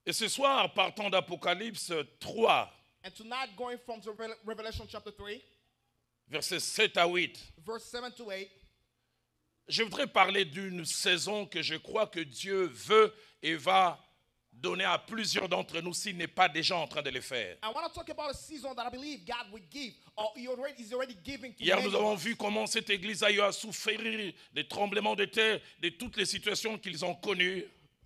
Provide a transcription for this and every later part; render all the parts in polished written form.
Et ce soir, partons d'Apocalypse 3, And tonight, going from Revelation chapter 3, versets 7 à 8. verse 7 to 8, Je voudrais parler d'une saison que je crois que Dieu veut et va donner à plusieurs d'entre nous s'il n'est pas déjà en train de le faire. I want to talk about a season that I believe God will give, or is already giving to Hier, many nous of avons us. vu comment cette église a eu à souffrir des tremblements de terre, de toutes les situations qu'ils ont connues.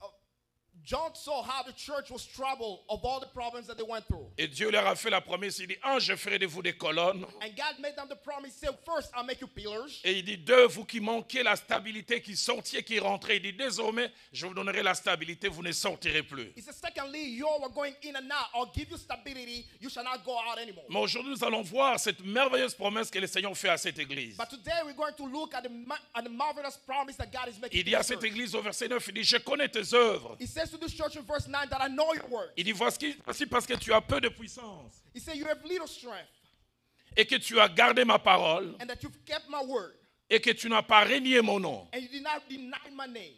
John saw how the church was troubled of all the problems that they went through. Et Dieu leur a fait la promesse, il dit, je ferai de vous des colonnes. And God made them the promise, he said, first, I'll make you pillars. Et il dit, deux, vous qui manquiez la stabilité, qui sortiez, qui rentrez. Il dit, désormais, je vous donnerai la stabilité, vous ne sortirez plus. He said, secondly, you are going in and out. I'll give you stability. You shall not go out anymore. Mais aujourd'hui, nous allons voir cette merveilleuse promesse que le Seigneur fait à cette église. But today, we're going to look at the marvelous promise that God is making Il to dit à the cette church. église au verset 9, il dit, je connais tes œuvres. He says to this church in verse 9 that I know your word. Il dit, voici parce que tu as peu de puissance He said, you have little strength et que tu as gardé ma parole and that you've kept my word et que tu n'as pas renié mon nom. and you did not deny my name.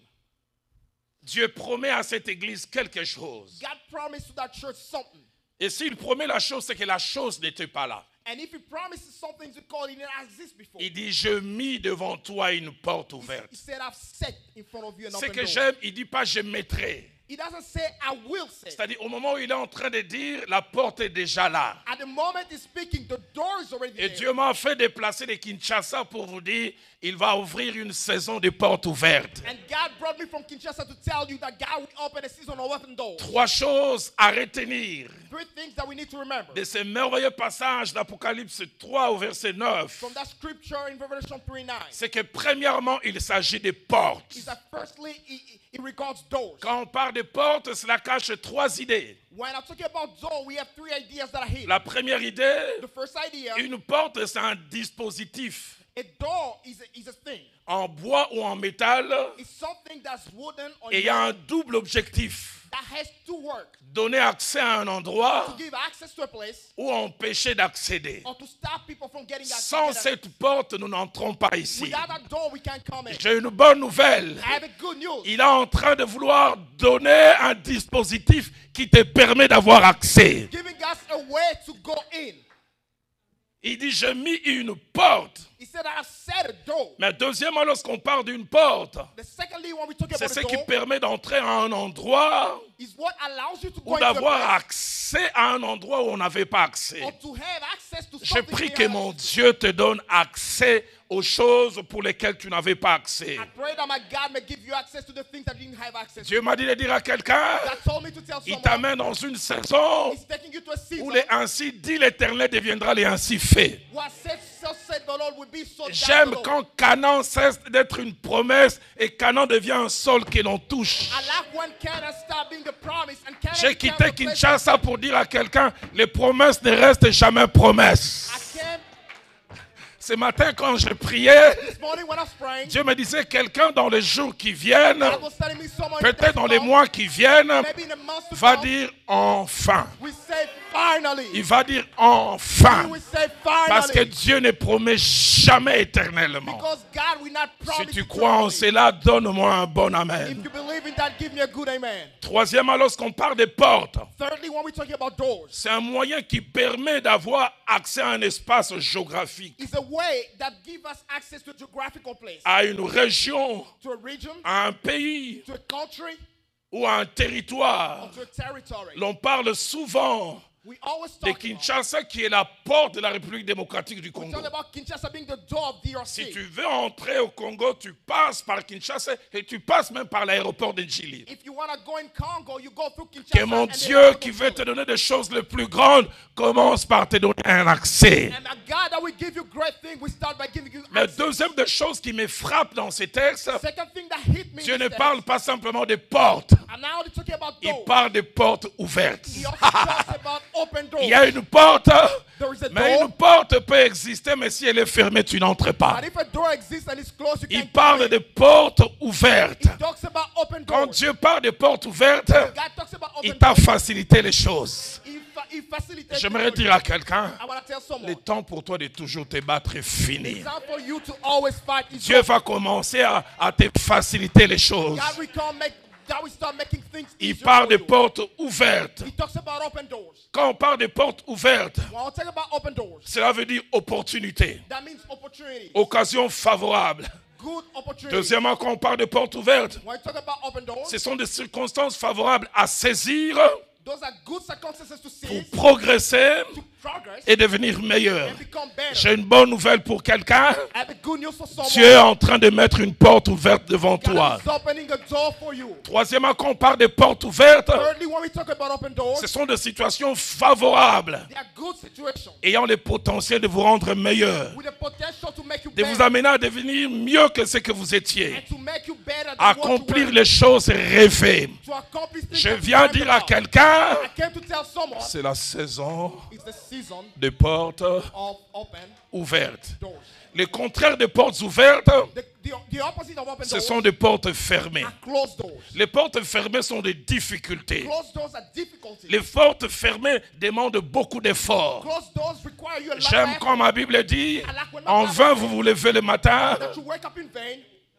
Dieu promet à cette église quelque chose. God promised to that church something. Et s'il promet la chose, c'est que la chose n'était pas là. And if he promises something to call, it didn't exist before. Il dit, je mis devant toi une porte He ouverte. said, I've set in front of you an Ce open que door. j'aime, il dit pas je mettrai. He doesn't say, I will say. C'est-à-dire au moment où il est en train de dire, la porte est déjà là. At the moment he's speaking, the door is already Et there. Dieu m'a fait déplacer de Kinshasa pour vous dire, il va ouvrir une saison de portes ouvertes. And God brought me from Kinshasa to tell you that God will open a season of open doors. Trois choses à retenir Three things that we need to remember. de ce merveilleux passage d'Apocalypse 3 au verset 9. From that scripture in Revelation 3:9. C'est que premièrement, il s'agit des portes. Is that firstly, it regards doors. Quand on parle de portes, cela cache trois idées. When I'm talking about door, we have three ideas that are here. La première idée, The first idea, une porte, c'est un dispositif a door is a thing. en bois ou en métal It's something that's wooden or et il y a un double objectif. that has to work Donner accès à un endroit to give access to a place ou empêcher d'accéder. or to stop people from getting Sans access. cette porte, nous n'entrons pas ici. Without that door, we can't come in. J'ai une bonne nouvelle. I have a good news. Il est en train de vouloir donner un dispositif qui te permet d'avoir accès. Giving us a way to go in. Il dit, j'ai mis une porte. He said, I set a door. Mais deuxièmement, lorsqu'on parle d'une porte, The secondly, when we talk c'est about ce a qui door, permet d'entrer à un endroit is what allows you to go ou into a d'avoir place accès à un endroit où on n'avait pas accès. or to have access to Je something. prie you que have mon access to. Dieu te donne accès aux choses pour lesquelles tu n'avais pas accès. I pray that my God may give you access to the things that you didn't have access to. Dieu m'a dit de dire à quelqu'un, God told me to tell il someone, t'amène dans une saison He's taking you to a season où les ainsi dit l'Éternel deviendra les ainsi fait. what said the Lord will be so J'aime down the Lord. quand Canaan cesse d'être une promesse et Canaan devient un sol que l'on touche. I like when Canaan stop being the promise and Canaan J'ai becomes quitté the place Kinshasa pour dire à quelqu'un, les promesses ne restent jamais promesses. I came Ce matin, quand je priais, this morning when I was praying. Dieu me disait, quelqu'un dans les jours qui viennent, God was telling me someone peut-être dans les mois qui viennent, maybe in the months to va come, dire enfin. we say finally. Il va dire enfin. We will say Parce que finally. Dieu ne promet jamais éternellement. Because God will not Si promise tu crois en eternally. cela, donne-moi un bon If amen. you believe in that, give me a good amen. Troisièmement, lorsqu'on parle des portes, Thirdly, when we're talking about doors, c'est un moyen qui permet d'avoir accès à un espace géographique, it's a way that gives us access to a geographical place, à une région, to a region, à un pays to a country, ou à un or territoire. to a territory. L'on parle souvent We always de talk about, Kinshasa qui est la porte de la République démocratique du we Congo. talk about Kinshasa being the door of DRC. Si tu veux entrer au Congo, tu passes par Kinshasa et tu passes même par l'aéroport de Djili. If you want to go in Congo, you go through Kinshasa. Que mon and then Dieu you qui go veut to te donner des choses les plus grandes commence par te donner un accès. And a God that will give you great things, we start by giving you Mais access. deuxième des choses qui me frappe dans ces textes, Second thing that hit me Dieu is ne that- parle pas simplement des portes, and now they're talking about il doors. parle des portes ouvertes. He also talks about open doors. Il y a une porte, There is a mais door, une porte peut exister, mais si elle est fermée, tu n'entres pas. but if a door exists and it's closed, you Il can't parle go in. des portes ouvertes. He talks about open Quand doors. Dieu parle des portes ouvertes, God talks about il open t'a doors. facilité les choses. He facilitates J'aimerais things. dire à quelqu'un, I want to tell someone. le temps pour toi de toujours te battre est fini. It's time for you to always fight. It's Dieu va commencer à te faciliter les choses. God will come make God will start making things Il easier parle for de you. portes ouvertes. He talks about open doors. Quand on parle de portes ouvertes, When I talk about open doors, cela veut dire opportunité, that means opportunity, occasion favorable. good opportunity. Deuxièmement, quand on parle de portes ouvertes, When I talk about open doors, ce sont des circonstances favorables à saisir those are good circumstances to pour seize, progresser to progress, et devenir meilleur. and become better. J'ai une bonne nouvelle pour quelqu'un. I have a good news for someone. Dieu est en train de mettre une porte ouverte devant toi. God is opening a door for you. Troisièmement, quand on parle de portes ouvertes, Thirdly, when we talk about open doors, ce sont des situations favorables they are good situations ayant le potentiel de vous rendre meilleur, with the potential to make you de vous better amener à devenir mieux que ce que vous étiez, and to make you better than what you accomplir were, les choses rêvées. to accomplish things Je that you viens dreamed dire à about. quelqu'un, I came to tell someone c'est la saison it's the season des portes of open ouvertes. doors. Le contraire des portes ouvertes, The opposite of open ce doors sont des portes fermées. are closed doors. Les portes fermées sont des difficultés. Closed doors are difficulties. Les portes fermées demandent beaucoup d'efforts. Closed doors require you a lot J'aime of quand effort. ma Bible dit, en vain vous vous levez le matin, That you wake up in vain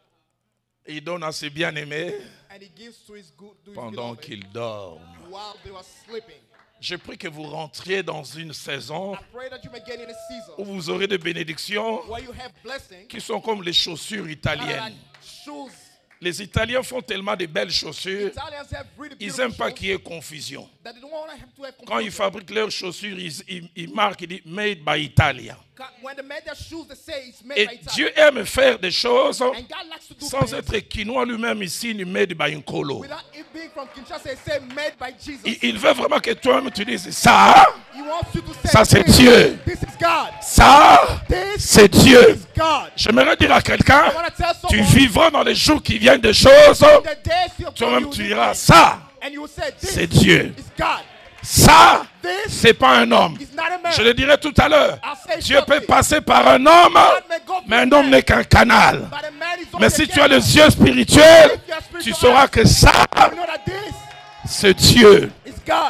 il donne à ses bien-aimés and he gives to his pendant beloved qu'ils dorment. while they were sleeping. Je prie que vous rentriez dans une saison I pray that you may get in a season où vous aurez des bénédictions where you have blessings qui sont comme les chaussures that are italiennes. like shoes. Les Italiens font tellement de belles chaussures, Italians have really ils beautiful n'aiment pas shoes qu'il y ait confusion. that they don't want to have Quand ils confusion. fabriquent leurs chaussures, ils marquent, ils disent « Made by Italia ». When they made their shoes, they say it's made Et by Italy. Dieu aime faire des choses And God likes to do sans things être quinois lui-même ici, ni made by Nkolo. without it being from Kinshasa. It say made by Jesus. Il veut vraiment que toi-même tu dises ça, He wants you to say ça c'est this, Dieu, this is God. ça This c'est Dieu. is God. J'aimerais dire à quelqu'un, I want to tell tu someone vivras dans les jours qui viennent des choses, the days you toi-même tu diras ça, and you will say this c'est Dieu. is God. Ça, This c'est pas un homme. is not a man. Je le dirai tout à l'heure. I'll say Dieu peut something. passer par un homme, mais un homme n'est qu'un canal. But a man is Mais only si a tu as canal. les yeux spirituels, tu sauras que ça, You know that this c'est Dieu. is God.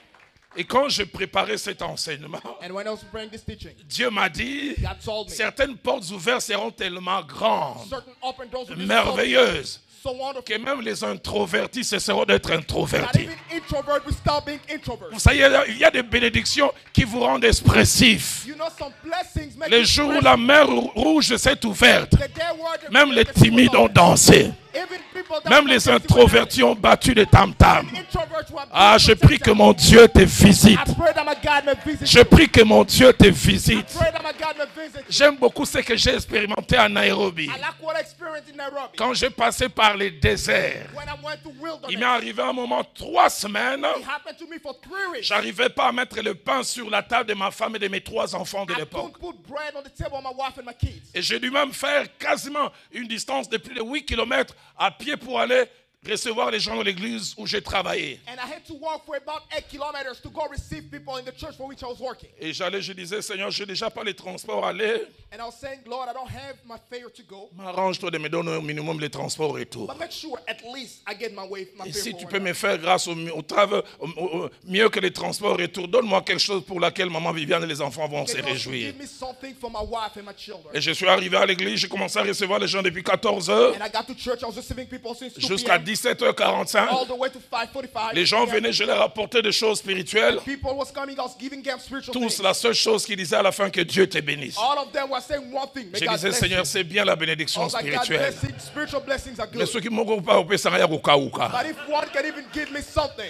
Et quand je préparais cet enseignement, And when I was preparing this teaching, Dieu m'a dit, God told me certaines portes ouvertes seront tellement grandes, certain open doors will be merveilleuses, so wonderful que même les introvertis cesseront d'être that introvertis. even introvert will stop being introvert. Vous savez, il y a des bénédictions qui vous rendent expressifs. You know some blessings make Les you jours où express la mer rouge s'est ouverte, the day where the même les people timides ont don't. dansé. Even people that Même don't les think they will introvertis ont battu des tam-tams. have introverts who have Ah, je beautiful prie que temptations. mon Dieu te visite. I pray that my God may visit Je you. prie que mon Dieu te I visite. pray that my God may visit you. J'aime beaucoup ce que j'ai expérimenté à Nairobi. I like what I experienced in Nairobi. Quand j'ai passé par les déserts, When I went to il wilderness, m'est arrivé un moment, 3 semaines, it happened to me for 3 weeks. j'arrivais pas à mettre le pain sur la table de ma femme et de mes 3 enfants de I l'époque. couldn't put bread on the table of my wife and my kids. Et j'ai dû même faire quasiment une distance de plus de 8 km à pied pour aller recevoir les gens dans l'église où j'ai travaillé. And I had to walk for about 8 kilometers to go receive people in the church for which I was working. Et je disais, Seigneur, j'ai déjà pas les transports à aller. And I was saying, Lord, I don't have my fare to go, M'arrange-toi de me donner au minimum les transports et tout. but make sure at least I get my Et fare si for tu one peux night. me faire grâce au travail, mieux que les transports et tout, donne-moi quelque chose pour laquelle maman Viviane et les enfants vont se Can you also réjouir. give me something for my wife and my children? Et je suis arrivé à l'église, j'ai commencé à recevoir les gens depuis 14 heures And I got to church, I was receiving people since 2 jusqu'à p.m. 17h45. all the way to 5:45. Les gens venaient, je leur apportais des choses spirituelles. People was coming, I was giving them spiritual Tous, things. la seule chose qu'ils disaient à la fin, que Dieu te bénisse. All of them were saying one thing. May Je God disais, bless Seigneur, you. c'est bien la I bénédiction was like, God spirituelle. blessing, spiritual blessings are Mais good. ceux qui m'ont pas au Pessaraya Ruka. But if one can even give me something,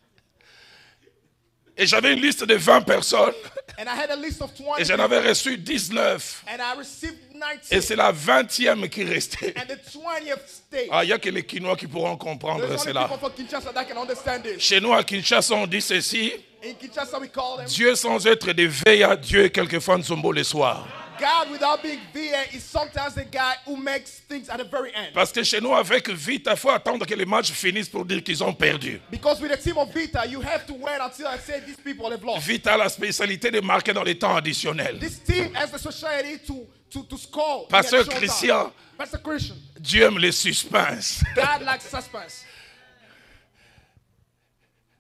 Et j'avais une liste de 20 personnes and I had a list of 20 et j'en avais reçu 19. and I received Et 19, c'est la 20e qui restait. and the 20th state. Ah, il n'y a que les Quinois qui pourront comprendre There's only cela. people from Kinshasa that can understand this. Chez nous à Kinshasa, on dit ceci. In Kinshasa, we call them Dieu sans être de veille à Dieu et quelquefois nous sommes beaux le soir. God without being VA is sometimes the guy who makes things at the very end. Parce que chez nous, avec Vite, il faut attendre que les matchs finissent pour dire qu'ils ont perdu. Because with the team of Vita, you have to wait until I say these people have lost. Vite a la spécialité de marquer dans les temps additionnels. This team has the society to score. in Pasteur additional time. Christian. Pastor Christian. Dieu aime les suspens. God likes suspense.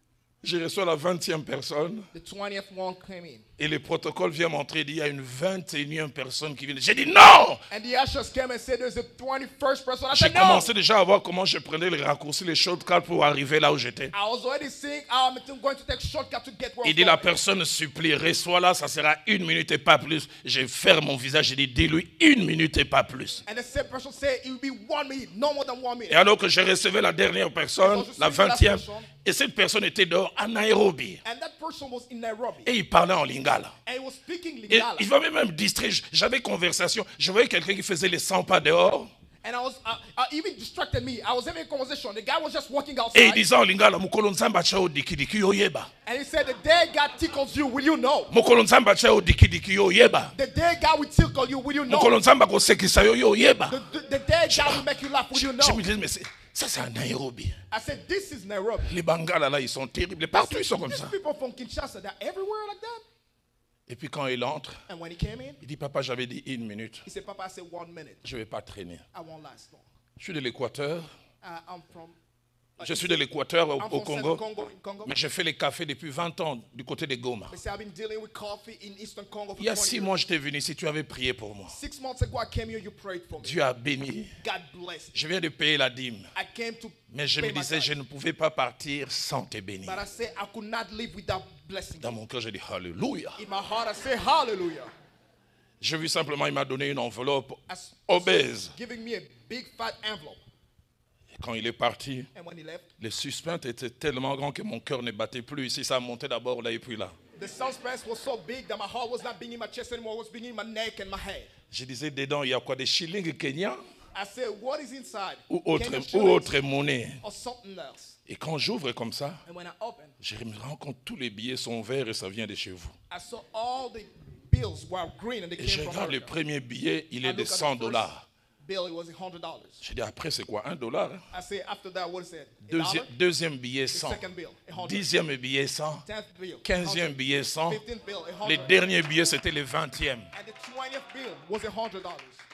Je reçois la 20e personne. The 20th one came in. Et le protocole vient montrer, il dit, il y a une 21e personne qui vient. J'ai dit non! And the ushers came and said there's a 21st person. I J'ai said no. commencé déjà à voir comment je prenais les raccourcis, les shortcuts pour arriver là où j'étais. I was already seeing how I'm going to take shortcut to get where Il I'm dit, la going. personne supplie, reçois là, ça sera 1 minute et pas plus. Je ferme mon visage, j'ai dit, dis-lui 1 minute et pas plus. And the same person said it will be 1 minute, no more than 1 minute. Et alors que je recevais la dernière personne, la 20e, et cette personne était dehors à Nairobi. And that person was in Nairobi. Et il parlait en lingala. And he was speaking Et Lingala. il m'avait même distrait. J'avais conversation. Je voyais quelqu'un qui faisait les 100 pas dehors. And I was even distracted me. I was having a conversation. The guy was just walking Et il outside. disait en lingala, Mukolo nzamba chao diki diki yo yeba. And he said, the day God tickles you, will you know? Mukolo nzamba chao diki diki yo yeba. The day God will tickle you, will you know? Mukolo nzamba ko sekisa yo yo yeba. The day God will make you laugh, will you Je me know? disais, mais ça c'est à Nairobi. I said, this is Nairobi. Les Bangala là, ils sont terribles. Partout ils sont comme These ça. people from Kinshasa, they're everywhere like that. Et puis quand il entre, And when he came in, il dit, papa, j'avais dit 1 minute. he said, Papa, I said 1 minute. Je ne vais pas traîner. I won't last long. Je suis de l'Équateur. I'm from. Je suis de l'Équateur I'm au from Congo. Congo, in Congo. Mais j'ai fait les cafés depuis 20 ans du côté de Goma. They say I've been dealing with coffee in Eastern Congo for Il y a 20 6 years. mois, j'étais venu ici, tu avais prié pour moi. 6 months ago, I came here, you prayed for me. Dieu a béni. God bless you. Je viens de payer la dîme. I came to Mais je pay me my disais, tithe. je ne pouvais pas partir sans te bénir. But I said I could not live without blessing Dans you. mon cœur, j'ai dit Alléluia. In my heart, I say hallelujah. J'ai vu simplement, il m'a donné une enveloppe As obèse. giving me a big fat envelope. Et quand il est parti, And when he left, le suspense était tellement grand que mon cœur ne battait plus. Ici, ça montait d'abord là et puis là. the suspense was so big that my heart was not beating in my chest anymore. It was beating in my neck and my head. Je disais, dedans, il y a quoi? Des shillings kenyans I said, what is inside? ou Kenyan autre shillings monnaie? or something else? Et quand j'ouvre comme ça, And when I opened, je me rends compte que tous les billets sont verts et ça vient de chez vous. I saw all the bills were green and they Et je came from regarde le America. premier billet, il est I de look at the 100 first dollars. bill, it was $100. Je dis, après, c'est quoi? 1 dollar? I say, after that, what is it? $1? Deuxième billet, The 100. second bill, 100. Dixième billet, 100. 10th bill, 15e 100. billet, 100. 15th bill, Les 100. derniers billets, c'était les 20e. And the 20th bill was $100.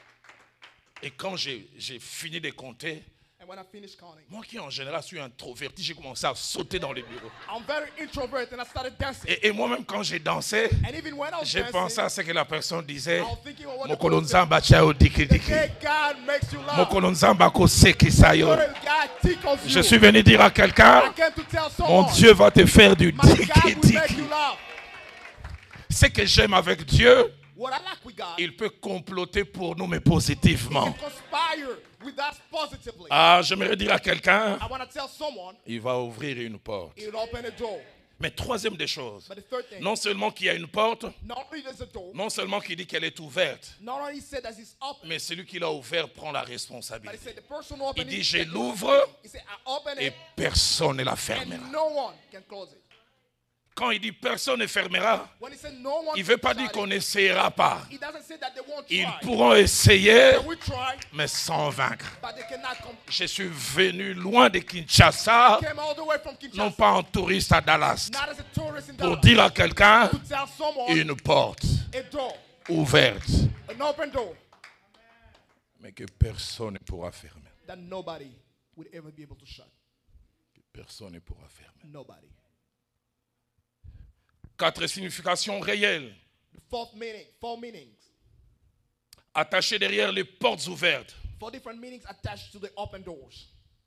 Et quand j'ai fini de compter, And when I finished counting, moi qui en général suis introverti, j'ai commencé à sauter dans les bureaux. I'm very introvert and I started dancing. Et moi-même, quand j'ai dansé, And even when I was j'ai dancing, pensé à ce que la personne disait. I was thinking of what the Mokolo person said. nzamba chao diki The diki. day God makes you laugh. Mokolo nzamba ko sekisa yo. God tickles you. Je suis venu dire à I quelqu'un, came to tell mon someone, Dieu va te faire du my God diki will make diki. you laugh. Ce que j'aime avec Dieu, What I like with God, il peut comploter pour nous, mais He positivement. can conspire with us positively. Ah, j'aimerais dire à quelqu'un, I want to tell someone, il va ouvrir une porte. He will open a door. Mais troisième des choses, But the third thing, non seulement qu'il y a une porte, not only there's a door, non seulement qu'il dit qu'elle est ouverte, not only He said that it's open, mais celui qui l'a ouvert prend la but He responsabilité. said the person who opened Il dit, it, je take the l'ouvre responsibility. He said, I open et it personne ne la fermera. and no one can close it. Quand il dit personne ne fermera, When He said no one il ne veut can pas shut dire qu'on it, n'essayera pas. He doesn't say that they won't Ils try. pourront essayer, They will try, mais sans vaincre. but they cannot come. Je suis venu loin de Kinshasa, Came all the way from non Kinshasa, pas en touriste à Dallas, not as a tourist in pour Dallas, dire à quelqu'un to tell someone une porte a door, ouverte, an open door mais que personne ne pourra fermer. that nobody would ever be able to shut. Que personne ne pourra fermer. Nobody. 4 significations réelles The fourth meaning, 4 meanings, attachées derrière les portes ouvertes. 4 different meanings attached to the open doors.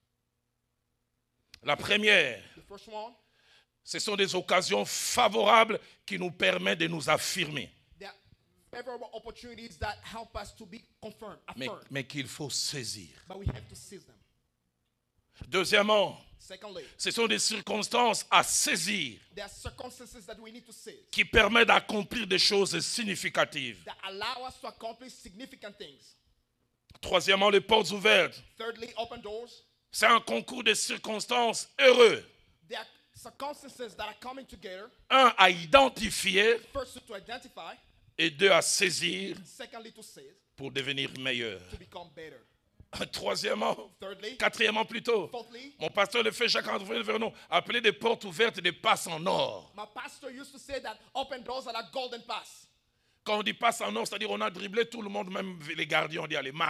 La première, The first one, ce sont des occasions favorables qui nous permettent de nous affirmer, they are favorable opportunities that help us to be confirmed, affirmed, mais qu'il faut saisir. but we have to seize them. Deuxièmement, Secondly, ce sont des circonstances à saisir there are circumstances that we need to seize qui permettent d'accomplir des choses significatives. that allow us to accomplish significant things. Troisièmement, les portes ouvertes. Thirdly, open doors. C'est un concours de circonstances heureux. There are circumstances that are coming together. Un, à identifier First, to identify. et deux, à saisir Secondly, to seize, pour devenir meilleur. to become better. Troisièmement, Thirdly, quatrièmement plutôt, fourthly, mon pasteur le fait Jacques-André Vernon, appeler des portes ouvertes des passes en or. my pastor used to say that open doors are like golden pass. Quand on dit passe en or, c'est-à-dire on a dribblé tout le monde, même les gardiens, on dit allez, marque.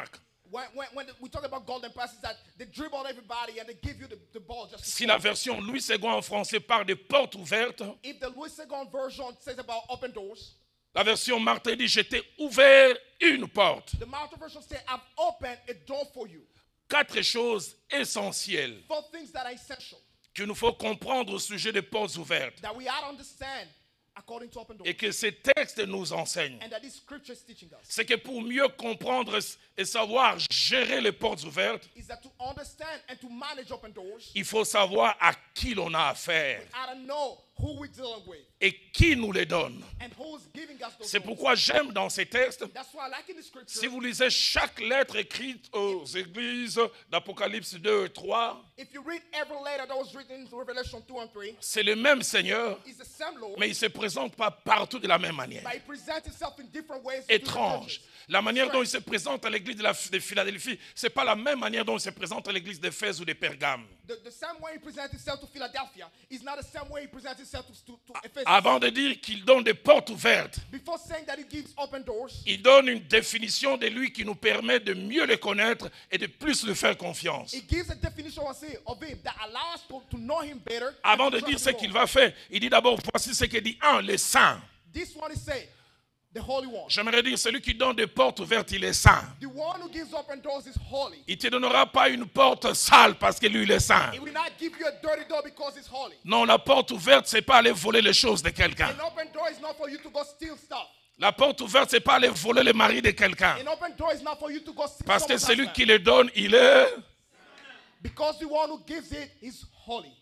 we talk about golden passes, that they dribble everybody and they give you the ball just. Si la version Louis II en français parle de portes ouvertes, If the Louis II version says about open doors, la version Martin dit je t'ai ouvert une porte. the Martin version says I've opened a door for you. 4 choses essentielles 4 things that are essential qu'il nous faut comprendre au sujet des portes ouvertes that we ought to understand according to open doors, et que ces textes nous enseignent. and that this scripture is teaching us. C'est que pour mieux comprendre et savoir gérer les portes ouvertes, Is that to understand and to manage open doors, il faut savoir à qui l'on a affaire we ought to know who we're dealing with et qui nous les donne. and who's giving us those C'est doors. pourquoi j'aime dans ces textes, That's why I like in the scripture. si vous lisez chaque lettre écrite aux églises d'Apocalypse 2 et 3, If you read every letter that was written in Revelation 2 and 3, c'est le même Seigneur, it's the same Lord, mais il ne se présente pas partout de la même manière. but he presents himself in different ways. to the Étrange. churches. La manière dont il se présente à l'église de Philadelphie, ce n'est pas la même manière dont il se présente à l'église d'Éphèse ou de Pergame. The same way he presents himself to Philadelphia is not the same way he presents himself to Ephesus. Avant de dire qu'il donne des portes ouvertes, Before saying that he gives open doors, il donne une définition de lui qui nous permet de mieux le connaître et de plus lui faire confiance. he gives a definition of him that allows us to know him better. Avant and de to dire trust ce him qu'il more. va faire, il dit d'abord, voici ce que dit le saint. This one is saying, the Holy One. J'aimerais dire, celui qui donne des portes ouvertes, il est saint. The one who gives open doors is holy. Il ne te donnera pas une porte sale parce que lui, il est saint. He will not give you a dirty door because it's holy. Non, la porte ouverte, ce n'est pas aller voler les choses de quelqu'un. An open door is not for you to go steal stuff. La porte ouverte, ce n'est pas aller voler le mari de quelqu'un. An open door is not for you to go steal Parce que someone's celui husband. qui le donne, il est... Because the one who gives it is holy.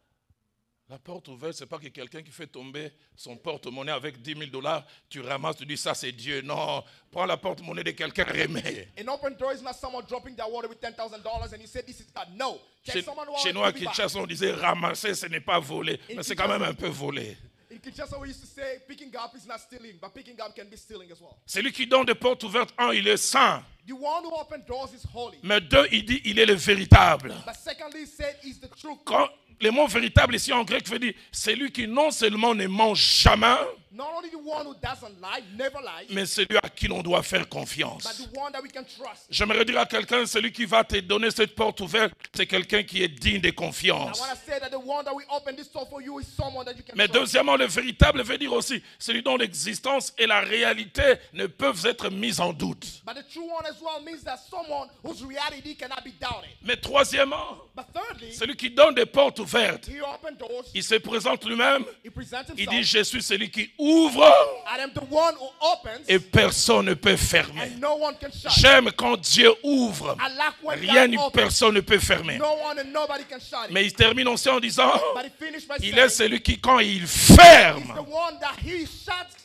La porte ouverte, ce n'est pas que quelqu'un qui fait tomber son porte-monnaie avec 10 000 $, tu ramasses, tu dis ça c'est Dieu. Non, prends la porte-monnaie de quelqu'un, remets. An open door is not someone dropping their water with $10,000 and you say this is God. No. Take someone Chez nous à Kinshasa, on disait ramasser, ce n'est pas voler. Mais c'est quand même un peu voler. In Kinshasa, we used to say picking up is not stealing, but picking up can be stealing as well. Celui qui donne des portes ouvertes, il est saint. The one who opens doors is holy. Mais 2, il dit, il est le véritable. But secondly, he said is the truth. Quand le mot véritable ici en grec veut dire, c'est lui qui non seulement ne mange jamais, Not only the one who doesn't lie, never lies, mais celui à qui l'on doit faire confiance. but the one that we can trust. J'aimerais dire à quelqu'un, celui qui va te donner cette porte ouverte, c'est quelqu'un qui est digne de I confiance. want to say that the one that we open this door for you is someone that you can Mais trust. deuxièmement, le véritable veut dire aussi celui dont l'existence et la réalité ne peuvent être mises en doute. But the true one as well means that someone whose reality cannot be doubted. Mais troisièmement, But thirdly, celui qui donne des portes ouvertes, he opens doors, il se présente lui-même, he presents il himself. dit je suis celui qui ouvre I am the one who opens, et personne ne peut fermer. and no one can shut. J'aime quand Dieu ouvre, I like when rien God ni opens. personne ne peut fermer. No one and nobody can shut it. Mais il termine aussi en disant, But he finished by il saying, est celui qui quand il he's ferme, the one that he shuts,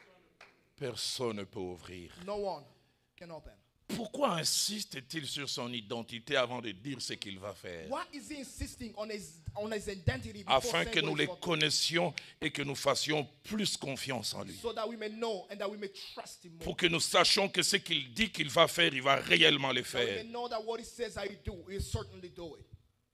personne ne peut ouvrir. no one can open. Pourquoi insiste-t-il sur son identité avant de dire ce qu'il va faire? Why is he insisting on his identity before Afin saying que nous what les he's going to do? connaissions et que nous fassions plus confiance en lui. So that we may know and that we may trust him more. Pour que nous sachions que ce qu'il dit qu'il va faire, il va réellement le That we faire. may know that what he says that he do, he'll certainly do it.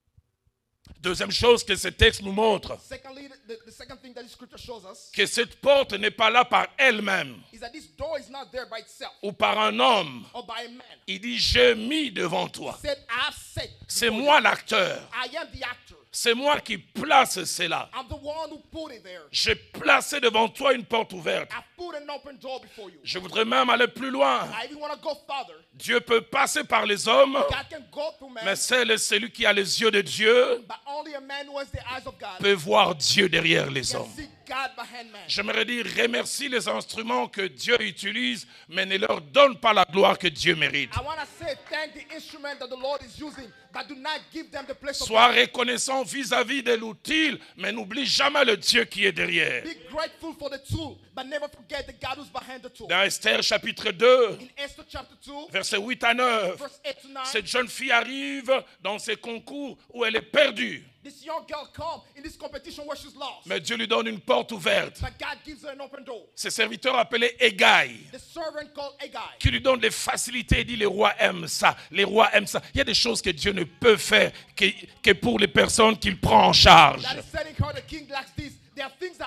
Deuxième chose que ce texte nous montre, Secondly, the second thing that the scripture shows us que cette porte n'est pas là par elle-même is that this door is not there by itself ou par un homme. or by a man. Il dit, j'ai mis devant toi. He said, I have set. C'est before moi you. l'acteur. I am the actor. C'est moi qui place cela. I'm the one who put it there. J'ai placé devant toi une porte ouverte. I put an open door before you. Je voudrais même aller plus loin. I even want to go further. Dieu peut passer par les hommes, God can go through man, mais celui qui a les yeux de Dieu but only a man who has the eyes of God peut voir Dieu derrière les can hommes. see God behind man. J'aimerais dire, remercie les instruments que Dieu utilise, mais ne leur donne pas la gloire que Dieu mérite. I want to say thank the instrument that the Lord is using, but do not give them the place of Sois God. reconnaissant vis-à-vis de l'outil, mais n'oublie jamais le Dieu qui est derrière. Be grateful for the tool, but never forget the God who's behind the tool. Dans Esther chapitre 2, In Esther chapter 2, versets 8 à 9, verse 8 to 9, cette jeune fille arrive dans ces concours où elle est perdue. this young girl come in this competition where she's lost, Mais Dieu lui donne une porte ouverte. but God gives her an open door. Ses serviteurs appelés Égaï, The servant called Agai, qui lui donne des facilités, il dit les rois aiment ça, les rois aiment ça. Il y a des choses que Dieu ne peut faire que pour les personnes qu'il prend en charge. that is telling her the king likes this. There are things that only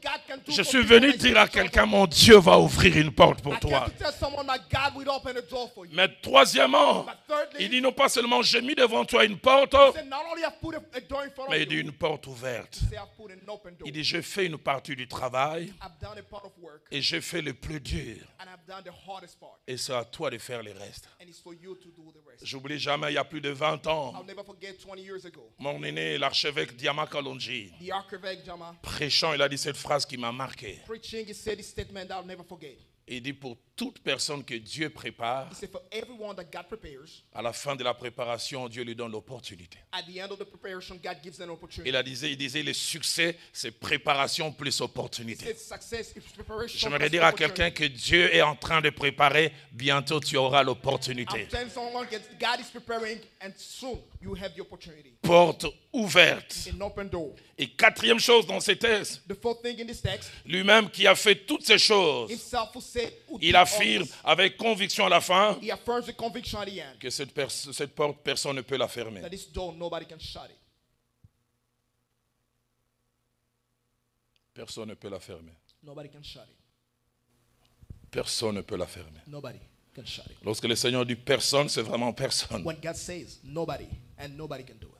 God can do Je for suis people venu that dire you à don't quelqu'un, know. mon Dieu va ouvrir une porte pour I toi. came to tell someone that God will open a door for you. Mais troisièmement, But thirdly, il dit non pas seulement j'ai mis devant toi une porte, he said, not only have put a door in front mais of il dit you, une porte ouverte. he said, I've put an open door. Il dit je fais une partie du travail I've done a part of work, et je fais le plus dur. and I've done the hardest part. Et c'est à toi de faire le reste. And it's for you to do the rest. J'oublie jamais, il y a plus de 20 ans, I'll never forget 20 years ago, mon aîné, l'archevêque Diama Kalonji, the archivect Jama prêchant, il a dit cette phrase qui m'a marqué. preaching, he said this statement that I'll never forget. Il dit pour toute personne que Dieu prépare, He said, for everyone that God prepares, à la fin de la préparation, Dieu lui donne l'opportunité. at the end of the preparation, God gives an opportunity. Il disait le succès, c'est préparation plus opportunité. It's success, it's preparation. J'aimerais plus dire à opportunity. quelqu'un que Dieu est en train de préparer, bientôt tu auras I'm l'opportunité. telling someone that God is preparing, and soon you have the opportunity. Porte ouverte. An open door. Et quatrième chose dans ces textes, The fourth thing in this text, lui-même qui a fait toutes ces choses, himself who said, who il did affirme all this, avec conviction à la fin he affirms the conviction at the end que cette porte, personne ne peut la fermer. that this door, nobody can shut it. Personne ne peut la fermer. Nobody can shut it. Personne ne peut la fermer. Nobody can shut it. Lorsque le Seigneur dit personne, c'est vraiment personne. When God says nobody, and nobody can do it.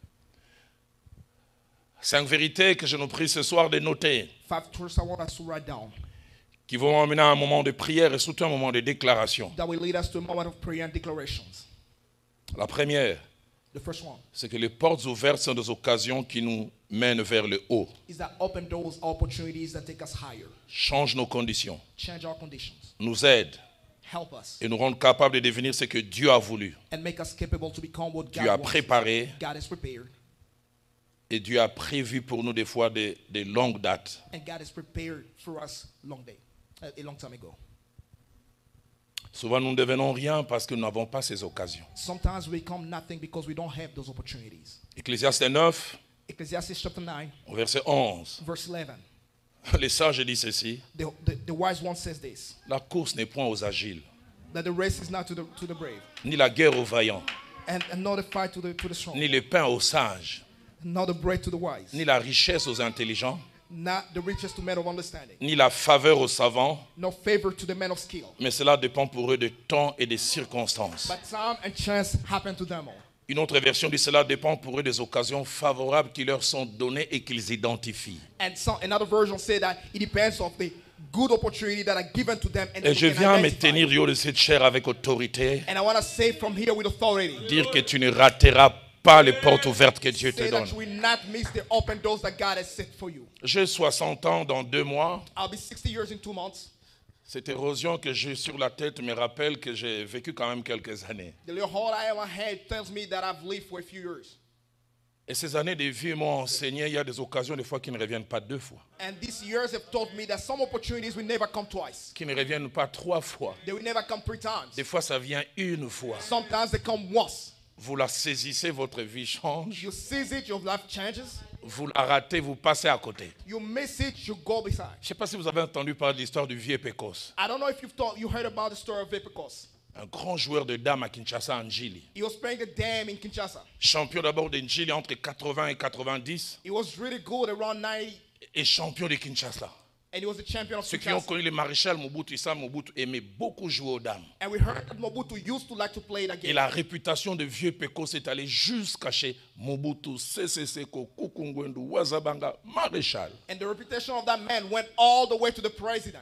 5 vérités que je nous prie ce soir de noter, 5 truths I want us to write down qui vont emmener à un moment de prière et surtout un moment de déclaration. that will lead us to a moment of prayer and declarations. La première, The first one c'est que les portes ouvertes sont des occasions qui nous mènent vers le haut. is that open doors are opportunities that take us higher, Change nos conditions, change our conditions, nous aident help us, et nous rendent capables de devenir ce que Dieu a voulu. and make us capable to become what Dieu God a wants. préparé God has prepared, et Dieu a prévu pour nous des fois des longues dates. and God has prepared for us a long time ago. Souvent nous ne devenons rien parce que nous n'avons pas ces occasions. Sometimes we become nothing because we don't have those opportunities. Ecclésiaste 9, Ecclesiastes chapter 9, au verset 11, verse 11. les sages disent ceci, The wise one says this, la course n'est point aux agiles, that the race is not to the brave, ni la guerre aux vaillants, and not the fight to the strong, ni le pain aux sages, not the bread to the wise, ni la richesse aux intelligents, not the riches to men of understanding, ni la faveur aux savants, no favor to the men of skill. mais cela dépend pour eux de temps et des circonstances. But time and chance happen to them all. Une autre version dit cela dépend pour eux des occasions favorables qui leur sont données et qu'ils identifient. And another version say that it depends on the good opportunity that are given to them. And Et they je can viens me identify. tenir yo de cette chair avec autorité, And I want to say from here with authority, dire que tu ne rateras pas les portes ouvertes que Dieu te say donne. that you will not miss the open doors that God has set for you. J'ai 60 ans dans 2 mois. I'll be 60 years in 2 months. Cette érosion que j'ai sur la tête me rappelle que j'ai vécu quand même quelques années. The little hole I have in my head tells me that I've lived for a few years. Et ces années de vie m'ont enseigné, il y a des occasions des fois qui ne reviennent pas 2 fois, And these years have taught me that some opportunities will never come twice. qui ne reviennent pas 3 fois. They will never come 3 times. Des fois ça vient 1 fois. Sometimes they come once. Vous la saisissez, votre vie change. You seize it, your life changes. Vous la ratez, vous passez à côté. You miss it, you go beside. Je ne sais pas si vous avez entendu parler de l'histoire du vieux Pécos, I don't know if you heard about the story of Epicos. un grand joueur de dames à Kinshasa, Njili. He was playing the dam in Kinshasa. Champion d'abord de Njili entre 80 et 90 He was really good around 90, et champion de Kinshasa. and he was the champion of Ceux qui ont Kinshasa. connu le maréchal Mobutu, Issa Mobutu aimait beaucoup jouer aux dames. And we heard that Mobutu used to like to play the Et game. la réputation de vieux Pécos est allée jusqu'à chez Mobutu, Sese Seko, Kukungwendu, Wazabanga, maréchal. And the reputation of that man went all the way to the president.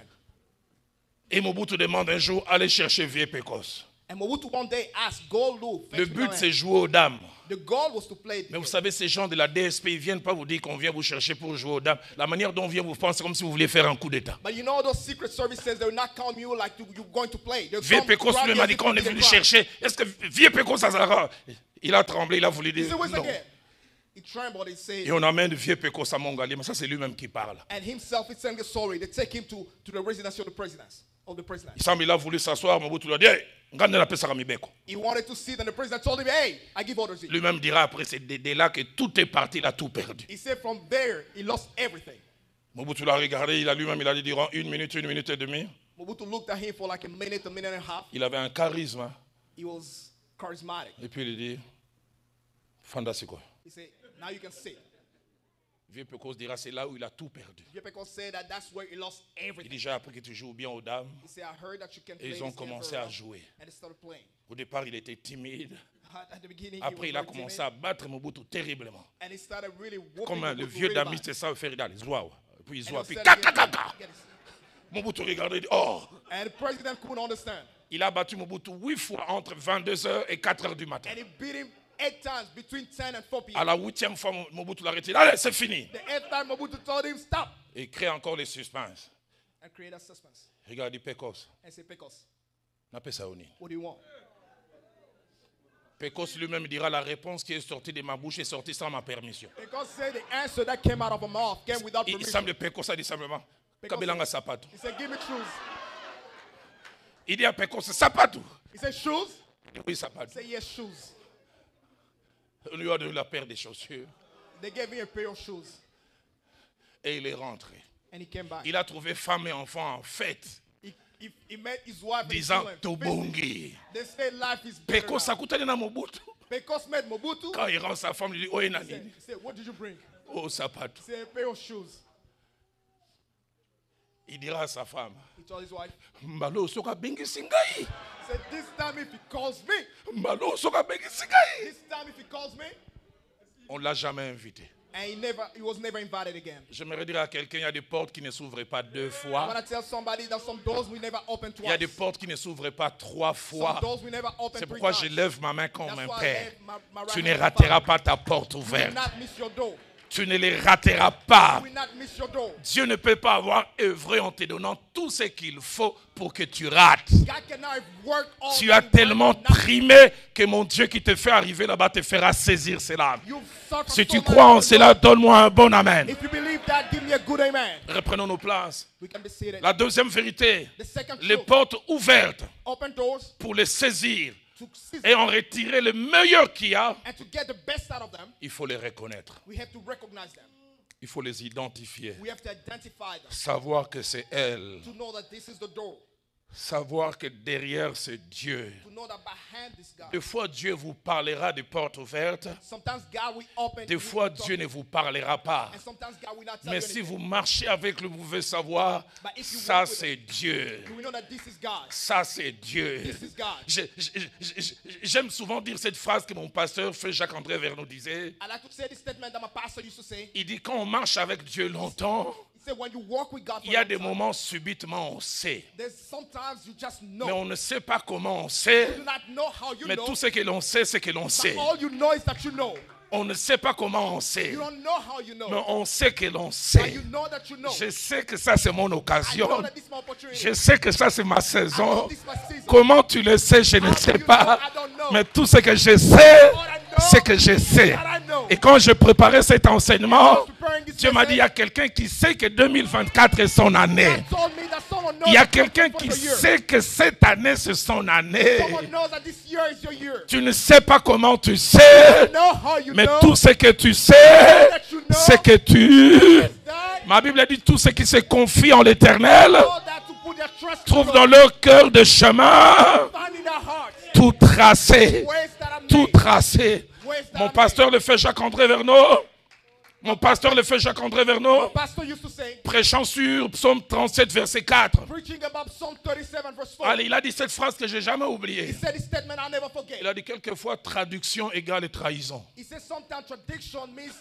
Et Mobutu demande un jour, allez chercher vieux Pécos. And Mobutu one day asked, go look. Le but, c'est jouer aux dames. The goal was to play the Mais vous game. savez, ces gens de la DSP, ils ne viennent pas vous dire qu'on vient vous chercher pour jouer aux dames. La manière dont on vient vous prendre, c'est comme si vous vouliez faire un coup d'État. But you know those secret services, they will not come you like you're going to play. They'll Vieux come Pécos grab lui you m'a as dit if qu'on you est did a venu crime. chercher. Est-ce que vieux Pécos, ça sera? Il a tremblé, il a voulu He dire said, wait a non. second. He trembled and said, Et on amène vieux Pécos à Mongali, mais ça c'est lui-même qui parle. and himself is telling the story. They take him to the residency of the president. Il semble qu'il a voulu s'asseoir, Mobutu lui a dit, hey, ngande la pesa Mibeko. He wanted to sit, and the president told him, hey, I give orders. Lui-même dira après, c'est dès là que tout est parti, il a tout perdu. He said from there, he lost everything. Mobutu l'a regardé, il a lui-même, il a dit durant 1 minute et demie. Mobutu looked at him for like a minute and a half. Il avait un charisme. Hein. He was charismatic. Et puis il dit, Fanda c'est quoi? He said, now you can sit. Vieux Pecos dira, c'est là où il a tout perdu. People say that that's where he lost Il everything. dit, j'ai appris que tu joues bien aux dames. He said, I heard that you can Et play ils ont this game commencé very à well. jouer. And they started playing. Au départ, il était timide. At the beginning, Après, he il was a very commencé timid, à battre Mobutu terriblement. and he started really whooping Comme le Mobutu vieux really Damis, bad. c'est ça, il fait les zouaou. Puis il And he zoua, was puis telling him, kakakaka. "Get this." Mobutu regardait, il dit, oh. And the president couldn't understand. Il a battu Mobutu 8 fois entre 22h et 4h du matin. And he beat him 8 times between 10 and 4 À p.m. la 8e fois, Mobutu l'a retiré. Allez, c'est fini. The 8th time Mobutu told him, stop. Et il crée encore les suspens. And create a suspense. Regarde, Pecos. And say, Pecos, On appelle ça Oni. what do you want? Pecos lui-même dira, la réponse qui est sortie de ma bouche est sortie sans ma permission. Pecos said the answer that came out of her mouth came without Il permission. semble Pecos a dit simplement, Pecos Kabelanga sapato. He said, give me shoes. Il dit à Pecos, sapato. He said, shoes? Oui, He sapato. said, yes, shoes. On lui a donné la paire de chaussures They gave me a pair of shoes. et il est rentré. And he came back. Il a trouvé femme et enfant en fête, He met his wife and his disant children. Tobongi. They say life is better Pecos now. akutani na Mobutu. Pecos met Mobutu. Quand il rend sa femme, il dit, oh, He nani. said, what did you bring? Oh, sapato. He said, a pair of shoes. Il dira à sa femme, He told his wife. Mbalo soka bengisi ngai. He said, this time if he calls me, Mbalo soka bengisi ngai. this time if he calls me, On ne l'a jamais invité. and he was never invited again. J'aimerais dire à quelqu'un, il y a des portes qui ne s'ouvrent pas 2 I fois. want to tell somebody that some doors we never open Il y a twice. des portes qui ne s'ouvrent pas 3 fois. Some doors we never open C'est 3 pourquoi je times. lève ma main comme That's un why I père. left my right Tu hand ne to rateras Father. pas ta porte You will ouverte. not miss your door. Tu ne les rateras pas. You will not miss your door. Dieu ne peut pas avoir œuvré en te donnant tout ce qu'il faut pour que tu rates. God cannot have worked all Tu that as he tellement worked, not- trimé que mon Dieu qui te fait arriver là-bas te fera saisir cela. You've suffered Si so tu much crois en for cela, God. donne-moi un bon amen. If you believe that, give me a good amen. Reprenons nos places. We can be seated. La deuxième vérité, The second les truth, portes ouvertes open doors pour les saisir to seize et en retirer le meilleur qu'il y a, and to get the best out of them, il faut les reconnaître. we have to recognize them. Il faut les identifier. We have to identify them. Savoir que c'est elle. To know that this is the door. Savoir que derrière c'est Dieu. To know that behind this God. Des fois, Dieu vous parlera des portes ouvertes. Sometimes God will open. Des fois, Dieu ne vous parlera pas. And sometimes God will not tell Mais you si anything. vous marchez avec lui, vous pouvez savoir, But if you ça walk with c'est Dieu. We know that this is God. Ça c'est Dieu. This is God. J'aime souvent dire cette phrase que mon pasteur, Feu Jacques-André Vernon, disait. I like to say this statement that my pastor used to say. Il dit, quand on marche avec Dieu longtemps, He said, when you walk with God for il y a a long des time, moments subitement on sait. there's sometimes you just know. Mais on ne sait pas comment on sait. You do not know how you Mais know. tout ce que l'on sait, c'est que l'on But sait. all you know is that you know. On ne sait pas comment on sait. You don't know how you know. Mais on sait que l'on But sait. you know that you know. Je sais que ça c'est mon I know occasion. that this is my opportunity. Je sais que ça c'est ma I know saison. this is my season. Comment tu le sais, je ne How do sais you know? pas. I don't know. Mais tout ce que je sais, c'est que je sais. That I know. Et quand je préparais cet enseignement, Preparing this Dieu m'a dit, il y a quelqu'un qui sait que 2024 est son année. God told me that someone knows Il y a that quelqu'un 2024 qui is your year. sait que cette année c'est son année. Someone knows that this year is your year. Tu ne sais pas comment tu sais, You know how you mais know tout ce que tu sais, that you know c'est que tu... that Ma Bible dit, tous ceux qui se confient en l'Éternel all that to put their trust in trouvent God. dans leur cœur de chemin Find in their heart tout tracé. ways that are Tout made. tracé. Ways that Mon are pasteur le fait Jacques-André Vernon. Mon pasteur le fait Jacques-André made. Vernon. My pastor used to say, Prêchant sur Psaume 37, verset 4. preaching about Psalm 37 verse 4. Allez, il a dit cette phrase que j'ai jamais He oubliée. said this statement I'll never forget. Il a dit quelquefois traduction égale trahison. He said sometimes tradition means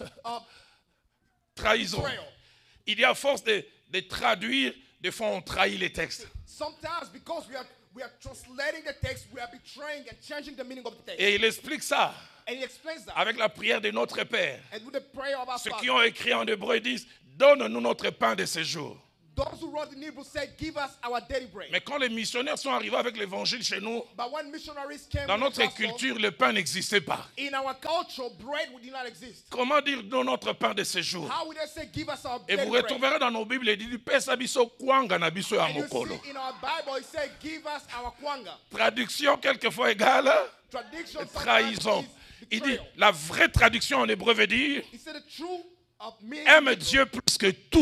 Trahison. betrayal. Il dit à force de traduire, des fois on trahit les textes. Sometimes because we are translating the text, we are betraying and changing the meaning of the text. Et il explique ça And he explains that. avec la prière de notre Père. And with the prayer of our Ceux Father. qui ont écrit en hébreu disent, donne-nous notre pain de ce jour. Those who wrote in Hebrew said, give us our daily bread. Mais quand les missionnaires sont arrivés avec l'évangile chez nous, But when missionaries came dans with the notre gospel, culture, le pain n'existait pas. in our culture, bread did not exist. Comment dire donne notre pain de ce jour? How would they say, give us our Et daily vous bread? retrouverez dans nos Bibles, il dit, pesa biso kwanga na biso ya And you mokolo. see in our Bible, it said, give us our kwanga. Traduction quelquefois égale Tradition trahison. sometimes is Il dit, betrayal. la vraie traduction en hébreu veut dire, He said the true meaning aime of Dieu plus que tout.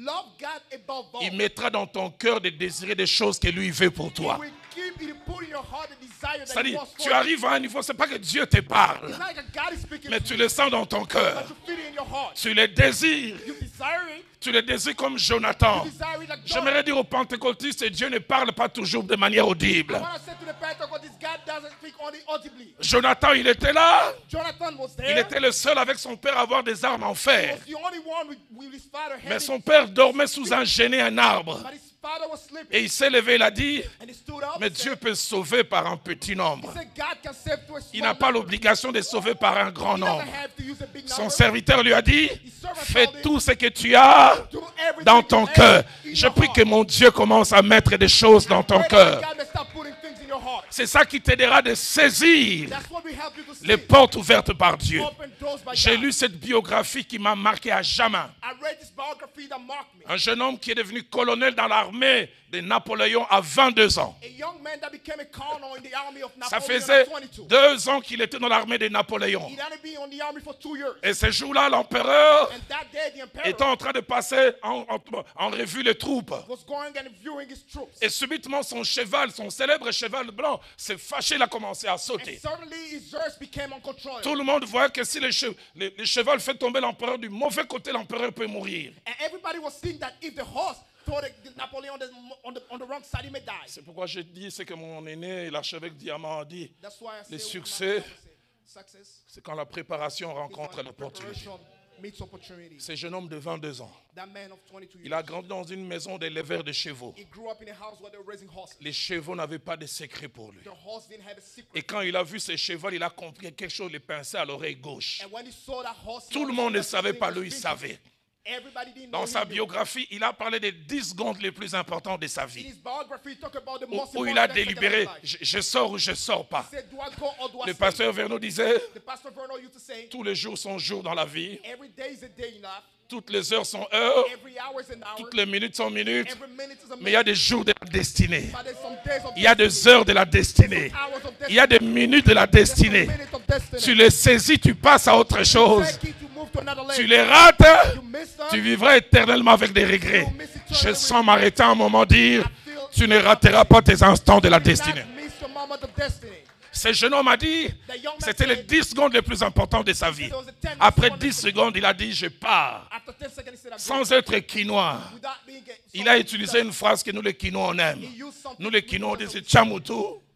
Love God above all. il mettra dans ton cœur de désirer des choses que lui veut pour toi. He will keep it, put in your heart the desire that he C'est-à-dire, wants for tu you. arrives à un niveau, c'est pas que Dieu te parle, It's not like a God is speaking mais to tu you, le sens dans ton cœur. but you feel it in your heart. Tu le désires. You desire it. Tu le désires comme Jonathan. You desire it like God. J'aimerais dire aux pentecôtistes, Dieu ne parle pas toujours de manière audible. I want to say to the Pentecostals, God doesn't speak only audibly. Jonathan, il était là. Jonathan was there. Il était le seul avec son père à avoir des armes en He fer. was the only one with his father Mais having, son père dormait sous un genêt, un arbre. but his father was sleeping. Et il s'est levé, il a dit, And he stood up mais and Dieu said, peut sauver par un petit nombre. he said, God can save to a Il small n'a pas number. l'obligation de sauver par un grand He nombre. doesn't have to use a big Son number. serviteur lui a dit, His servant fais told him, tout ce que tu as do everything dans you ton have cœur. in Je your prie heart. que mon Dieu commence à mettre des choses dans ton Pray that cœur. God may start putting things in your heart. C'est ça qui t'aidera de saisir That's what we help you to see. les portes ouvertes par Dieu. Open doors by J'ai God. lu cette biographie qui m'a marqué à jamais. I read this biography that marked me. Un jeune homme qui est devenu colonel dans l'armée de Napoléon à 22 ans. A young man that became a colonel in the army of Ça Napoleon faisait at 22. 2 ans qu'il était dans l'armée de Napoléon. He'd only been on the army for 2 years. Et ce jour-là, l'empereur And that day, the emperor était en train de passer en revue les troupes. was going and viewing his troops. Et subitement, son cheval, son célèbre cheval blanc, s'est fâché, il a commencé à And sauter. suddenly his horse became uncontrollable. Tout le monde voyait que si le cheval fait tomber l'empereur du mauvais côté, l'empereur peut mourir. And everybody was seeing that if the horse thought that Napoleon on the wrong side, he may die. C'est pourquoi je dis ce que mon aîné, l'archevêque Diamant, a dit. That's why I say Le what succès, my father said. Success C'est quand la préparation is rencontre when l'opportunité. preparation meets opportunity. Ce jeune homme de 22 ans, That man of 22 il a years, grandi dans une maison d'éleveurs de chevaux. he grew up in a house where they were raising horses. Les chevaux n'avaient pas de secret pour lui. The horse didn't have a secret. Et quand il a vu ce cheval, il a compris que quelque chose lui pinçait à l'oreille gauche. And when he saw that horse, he Tout le understood monde ne that savait something pas, was lui, il pinching. savait. Everybody didn't know Dans he sa knew. biographie, il a parlé des 10 secondes les plus importantes de sa In vie. his biography, he talked about the Où, most où il important a second délibéré, of his life. je sors ou je sors pas. He said, do I go or do I Le stay? pasteur Verneau disait, The pastor Verno used to say, tous les jours sont jours dans la vie, every day is a day in life. toutes les heures sont heures, Every hour is an hour. toutes les minutes sont minutes, Every minute is a mais il y a minute. des jours de la destinée. But there's some days of Il y a des heures de la destinée. hours of destiny. Il y a des minutes de la There's some destinée. minutes of destiny. Tu les saisis, tu passes à autre chose. Take it to move to another Tu level. les rates, You miss them. tu vivras éternellement avec des regrets. Je sens m'arrêter un moment dire, tu ne rateras pas tes instants de la You did destinée. not miss your moment of destiny. Ce jeune homme a dit, c'était les 10 secondes les plus importantes de sa vie. Après 10 secondes, il a dit, je pars. After 10 seconds, he said, I'm Sans être quinois. going. Without being Il a utilisé une phrase que nous les quinois on aime. He used something Nous les quinois on dit, c'est Tchamutu.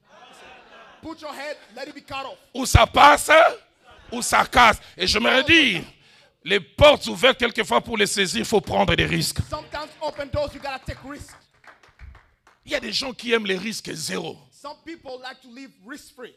Put your head, let it be cut off. Ou ça passe, ou ça casse. Et je me dire, les portes ouvertes quelquefois pour les saisir, il faut prendre des risques. Sometimes open doors, you gotta take risks. Il y a des gens qui aiment les risques zéro. Some people like to live risk-free.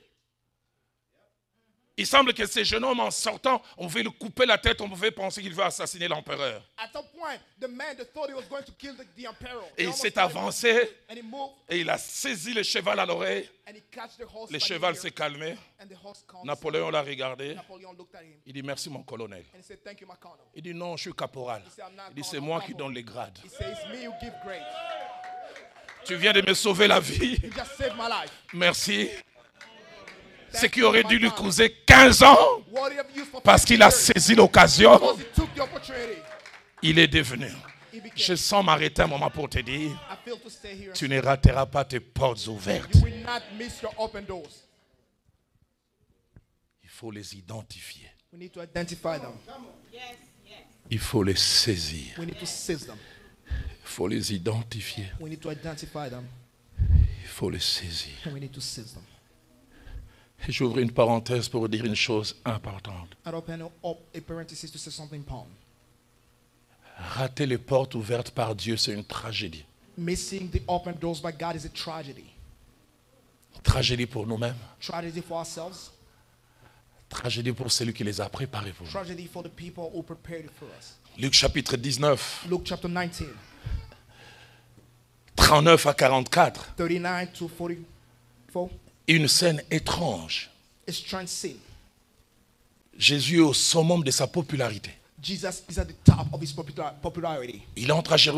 Il semble que ces jeunes hommes, en sortant, on veut lui couper la tête, on pouvait penser qu'il veut assassiner l'empereur. At some point, the man they thought he was going to kill the emperor. Et They il almost s'est killed him. avancé, And he moved, et il a saisi le cheval à l'oreille. and he catch the horse Le by the cheval ear, s'est calmé. and the horse calmed. Napoléon l'a regardé. Napoleon looked at him, Il dit, merci mon colonel. and he said, thank you, my colonel. Il dit, non, je suis caporal. He said, I'm not Il dit, c'est colonel, moi I'm qui corporal. donne les grades. He said, it's me who give grades. Tu viens de me sauver la vie. You just saved my life. Merci. Ce Thank qui you, aurait my dû lui colonel. causer 15 ans, What have you used for parce 50 qu'il a years? saisi l'occasion, Because he took the opportunity. il est devenu. He became. Je sens m'arrêter un moment pour te dire, I feel to stay here. tu ne rateras pas tes portes ouvertes. You will not miss your open doors. Il faut les identifier. We need to identify them. Il faut les saisir. We need to seize them. Il faut les identifier. We need to identify them. Il faut les saisir. And we need to seize them. Et j'ouvre une parenthèse pour dire une chose importante. I'd open up a parenthesis to say something important. Rater les portes ouvertes par Dieu, c'est une tragédie. Missing the open doors by God is a tragedy. Tragédie pour nous-mêmes. Tragedy for ourselves. Tragédie pour celui qui les a préparés pour nous. Tragedy for the people who prepared it for us. Luc chapitre 19, Luke chapter 19, 39 à 44. 39 to 44. Une scène étrange. A strange scene. Jésus est au summum de sa popularité. Jesus is at the top of his popularity. Il entre à Jérusalem.